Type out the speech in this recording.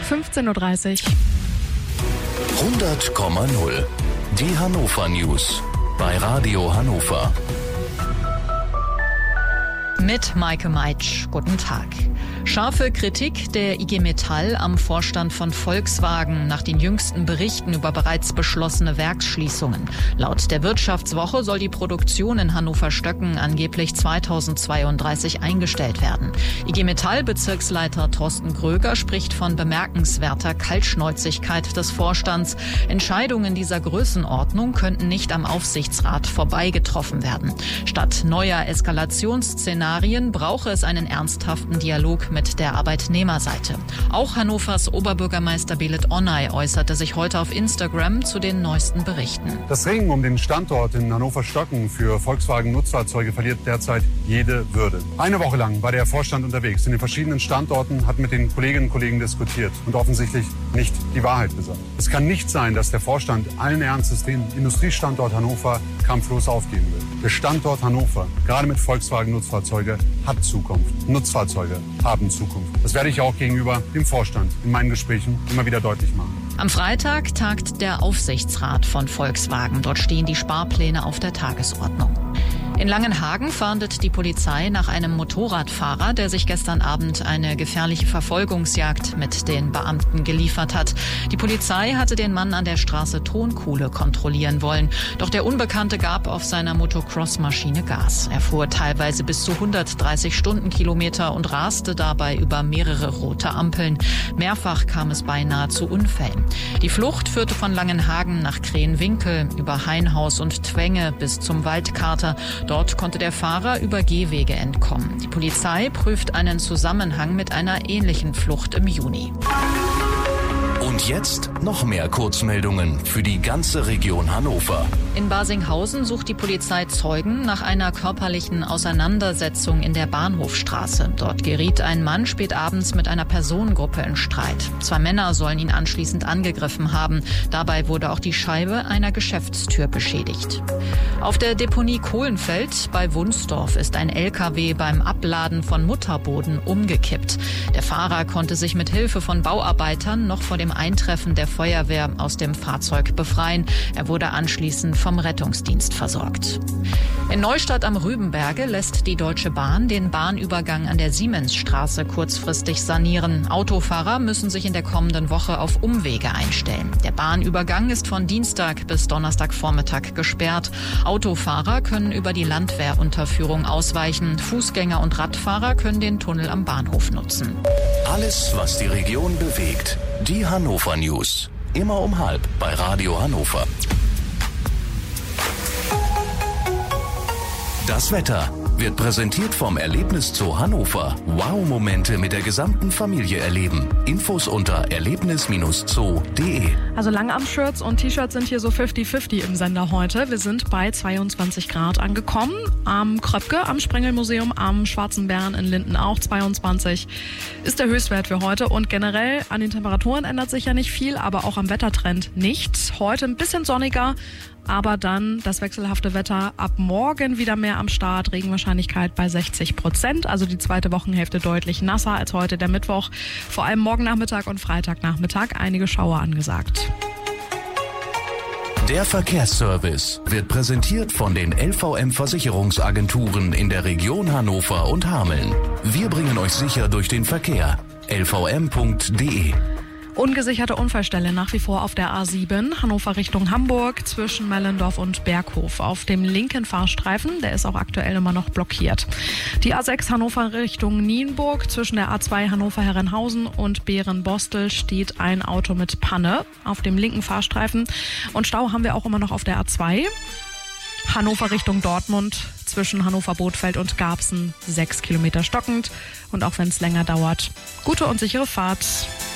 15:30 Uhr. 100,0. Die Hannover News bei Radio Hannover. Mit Maike Meitsch. Guten Tag. Scharfe Kritik der IG Metall am Vorstand von Volkswagen nach den jüngsten Berichten über bereits beschlossene Werksschließungen. Laut der Wirtschaftswoche soll die Produktion in Hannover-Stöcken angeblich 2032 eingestellt werden. IG Metall-Bezirksleiter Thorsten Gröger spricht von bemerkenswerter Kaltschnäuzigkeit des Vorstands. Entscheidungen dieser Größenordnung könnten nicht am Aufsichtsrat vorbei getroffen werden. Statt neuer Eskalationsszenarien brauche es einen ernsthaften Dialog mit der Arbeitnehmerseite. Auch Hannovers Oberbürgermeister Belit Onay äußerte sich heute auf Instagram zu den neuesten Berichten. Das Ringen um den Standort in Hannover-Stöcken für Volkswagen-Nutzfahrzeuge verliert derzeit jede Würde. Eine Woche lang war der Vorstand unterwegs in den verschiedenen Standorten, hat mit den Kolleginnen und Kollegen diskutiert und offensichtlich nicht die Wahrheit gesagt. Es kann nicht sein, dass der Vorstand allen Ernstes den Industriestandort Hannover kampflos aufgeben will. Der Standort Hannover, gerade mit Volkswagen-Nutzfahrzeuge, hat Zukunft. Nutzfahrzeuge haben Zukunft. Das werde ich auch gegenüber dem Vorstand in meinen Gesprächen immer wieder deutlich machen. Am Freitag tagt der Aufsichtsrat von Volkswagen. Dort stehen die Sparpläne auf der Tagesordnung. In Langenhagen fahndet die Polizei nach einem Motorradfahrer, der sich gestern Abend eine gefährliche Verfolgungsjagd mit den Beamten geliefert hat. Die Polizei hatte den Mann an der Straße Tonkuhle kontrollieren wollen. Doch der Unbekannte gab auf seiner Motocross-Maschine Gas. Er fuhr teilweise bis zu 130 Stundenkilometer und raste dabei über mehrere rote Ampeln. Mehrfach kam es beinahe zu Unfällen. Die Flucht führte von Langenhagen nach Krähenwinkel, über Hainhaus und Twenge bis zum Waldkater. Dort konnte der Fahrer über Gehwege entkommen. Die Polizei prüft einen Zusammenhang mit einer ähnlichen Flucht im Juni. Und jetzt noch mehr Kurzmeldungen für die ganze Region Hannover. In Barsinghausen sucht die Polizei Zeugen nach einer körperlichen Auseinandersetzung in der Bahnhofstraße. Dort geriet ein Mann spät abends mit einer Personengruppe in Streit. 2 Männer sollen ihn anschließend angegriffen haben. Dabei wurde auch die Scheibe einer Geschäftstür beschädigt. Auf der Deponie Kohlenfeld bei Wunsdorf ist ein LKW beim Abladen von Mutterboden umgekippt. Der Fahrer konnte sich mit Hilfe von Bauarbeitern noch vor dem Eintreffen der Feuerwehr aus dem Fahrzeug befreien. Er wurde anschließend vom Rettungsdienst versorgt. In Neustadt am Rübenberge lässt die Deutsche Bahn den Bahnübergang an der Siemensstraße kurzfristig sanieren. Autofahrer müssen sich in der kommenden Woche auf Umwege einstellen. Der Bahnübergang ist von Dienstag bis Donnerstagvormittag gesperrt. Autofahrer können über die Landwehrunterführung ausweichen. Fußgänger und Radfahrer können den Tunnel am Bahnhof nutzen. Alles, was die Region bewegt. Die Hannover News. Immer um 12:30 bei Radio Hannover. Das Wetter wird präsentiert vom Erlebniszoo Hannover. Wow-Momente mit der gesamten Familie erleben. Infos unter erlebnis-zoo.de. Also Langarm-Shirts und T-Shirts sind hier so 50-50 im Sender heute. Wir sind bei 22 Grad angekommen. Am Kröpke, am Sprengelmuseum, am Schwarzen Bären in Linden auch 22 ist der Höchstwert für heute. Und generell an den Temperaturen ändert sich ja nicht viel, aber auch am Wettertrend nicht. Heute ein bisschen sonniger, aber dann das wechselhafte Wetter ab morgen wieder mehr am Start. Regenwahrscheinlichkeit bei 60%. Also die zweite Wochenhälfte deutlich nasser als heute der Mittwoch. Vor allem morgen Nachmittag und Freitagnachmittag einige Schauer angesagt. Der Verkehrsservice wird präsentiert von den LVM-Versicherungsagenturen in der Region Hannover und Hameln. Wir bringen euch sicher durch den Verkehr. lvm.de. Ungesicherte Unfallstelle nach wie vor auf der A7, Hannover Richtung Hamburg, zwischen Mellendorf und Berghof. Auf dem linken Fahrstreifen, der ist auch aktuell immer noch blockiert. Die A6 Hannover Richtung Nienburg, zwischen der A2 Hannover-Herrenhausen und Beerenbostel steht ein Auto mit Panne auf dem linken Fahrstreifen. Und Stau haben wir auch immer noch auf der A2. Hannover Richtung Dortmund, zwischen Hannover-Bothfeld und Garbsen 6 Kilometer stockend. Und auch wenn es länger dauert, gute und sichere Fahrt.